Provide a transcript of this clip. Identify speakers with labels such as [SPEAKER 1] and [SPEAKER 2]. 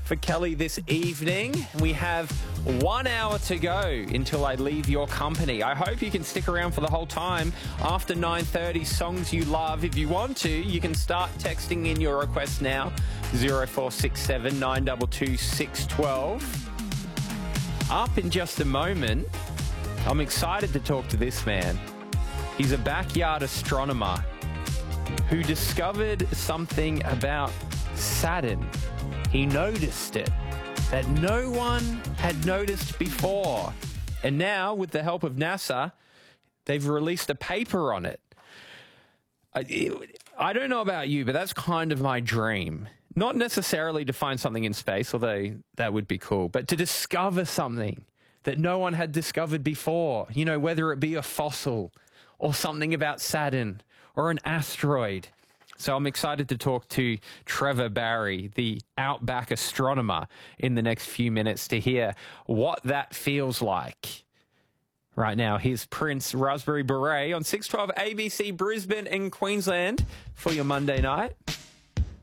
[SPEAKER 1] for Kelly this evening. We have 1 hour to go until I leave your company. I hope you can stick around for the whole time. After 9:30, songs you love. If you want to, you can start texting in your requests now. 0467 922 612. Up in just a moment, I'm excited to talk to this man. He's a backyard astronomer who discovered something about Saturn. He noticed it that no one had noticed before. And now, with the help of NASA, they've released a paper on it. I don't know about you, but that's kind of my dream. Not necessarily to find something in space, although that would be cool, but to discover something that no one had discovered before. You know, whether it be a fossil or something about Saturn or an asteroid. So I'm excited to talk to Trevor Barry, the outback astronomer, in the next few minutes to hear what that feels like. Right now, here's Prince Raspberry Beret on 612 ABC Brisbane in Queensland for your Monday night.